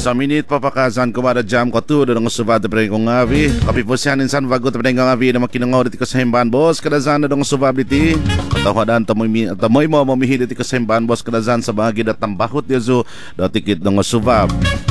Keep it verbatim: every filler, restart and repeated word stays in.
Sa minit papakasan ko mada jam ko tu do ng subad pre ko ngavi. Kapi posian insan bago pre ko ngavi na makinangaw dito ko sa himban boss kadazan do ng subability. Katawadan ta mo ta mo mo mamihili dito ko sa himban boss kadazan sa bahagi da tambahot diyo do tikit do ng subab.